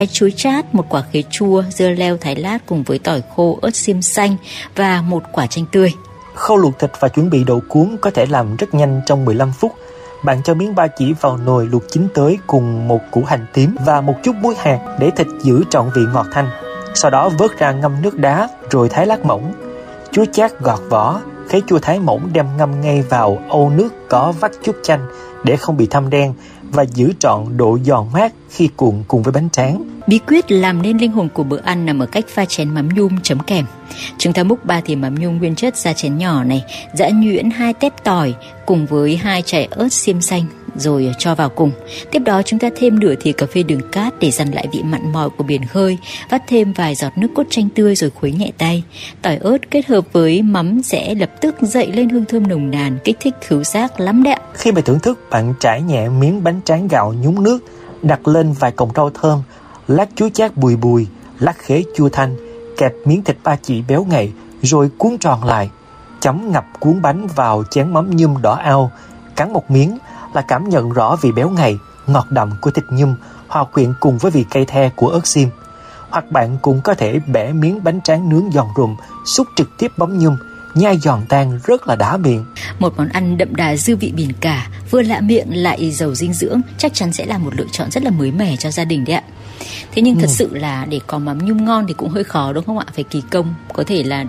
chuối chát, một quả khế chua, dưa leo thái lát cùng với tỏi khô, ớt xiêm xanh và một quả chanh tươi. Khâu luộc thịt và chuẩn bị đậu cuốn có thể làm rất nhanh trong 15 phút. Bạn cho miếng ba chỉ vào nồi luộc chín tới cùng một củ hành tím và một chút muối hạt để thịt giữ trọn vị ngọt thanh. Sau đó vớt ra ngâm nước đá rồi thái lát mỏng. Chuối chát gọt vỏ, khế chua thái mỏng đem ngâm ngay vào âu nước có vắt chút chanh để không bị thâm đen và giữ trọn độ giòn mát khi cuộn cùng với bánh tráng. Bí quyết làm nên linh hồn của bữa ăn nằm ở cách pha chén mắm nhum chấm kèm. Chúng ta múc 3 thìa mắm nhum nguyên chất ra chén nhỏ này, giã nhuyễn 2 tép tỏi cùng với 2 chảy ớt xiêm xanh rồi cho vào cùng. Tiếp đó chúng ta thêm nửa thìa cà phê đường cát để dằn lại vị mặn mòi của biển khơi, vắt thêm vài giọt nước cốt chanh tươi rồi khuấy nhẹ tay. Tỏi ớt kết hợp với mắm sẽ lập tức dậy lên hương thơm nồng nàn, kích thích khứu giác lắm đấy ạ. Khi mà thưởng thức, bạn trải nhẹ miếng bánh tráng gạo nhúng nước, đặt lên vài cọng rau thơm, lát chuối chát bùi bùi, lát khế chua thanh, kẹp miếng thịt ba chỉ béo ngậy rồi cuốn tròn lại, chấm ngập cuốn bánh vào chén mắm nhum đỏ ao, cắn một miếng là cảm nhận rõ vị béo ngậy, ngọt đậm của thịt nhum hòa quyện cùng với vị cay the của ớt xiêm. Hoặc bạn cũng có thể bẻ miếng bánh tráng nướng giòn rụm, xúc trực tiếp bóng nhum, nhai giòn tan rất là đã miệng. Một món ăn đậm đà dư vị biển cả, vừa lạ miệng lại giàu dinh dưỡng, chắc chắn sẽ là một lựa chọn rất là mới mẻ cho gia đình đấy ạ. Thế nhưng thật sự là để có mắm nhum ngon thì cũng hơi khó đúng không ạ? Phải kỳ công, có thể là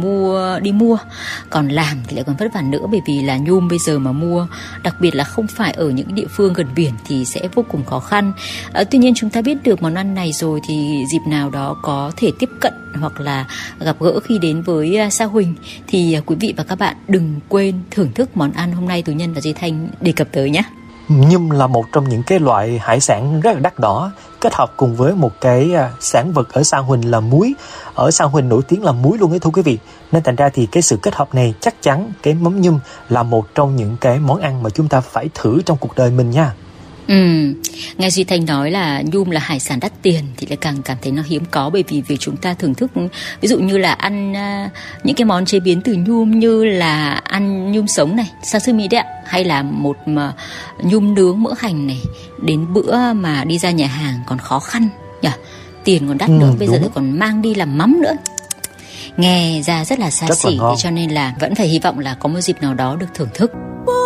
đi mua, còn làm thì lại còn vất vả nữa, bởi vì là nhum bây giờ mà mua, đặc biệt là không phải ở những địa phương gần biển thì sẽ vô cùng khó khăn. Tuy nhiên chúng ta biết được món ăn này rồi thì dịp nào đó có thể tiếp cận hoặc là gặp gỡ khi đến với Sa Huỳnh thì quý vị và các bạn đừng quên thưởng thức món ăn hôm nay Tú Nhân và Duy Thanh đề cập tới nhé. Nhum là một trong những cái loại hải sản rất là đắt đỏ, kết hợp cùng với một cái sản vật ở Sa Huỳnh là muối. Ở Sa Huỳnh nổi tiếng là muối luôn ấy thưa quý vị. Nên thành ra thì cái sự kết hợp này chắc chắn cái mắm nhum là một trong những cái món ăn mà chúng ta phải thử trong cuộc đời mình nha. Nghe Duy Thanh nói là nhum là hải sản đắt tiền thì lại càng cảm thấy nó hiếm có, bởi vì việc chúng ta thưởng thức ví dụ như là ăn những cái món chế biến từ nhum như là ăn nhum sống này, sashimi đấy ạ, hay là một nhum nướng mỡ hành này, đến bữa mà đi ra nhà hàng còn khó khăn nhỉ, tiền còn đắt nữa, bây giờ thì còn mang đi làm mắm nữa. Nghe ra rất là xa xỉ, cho nên là vẫn phải hy vọng là có một dịp nào đó được thưởng thức.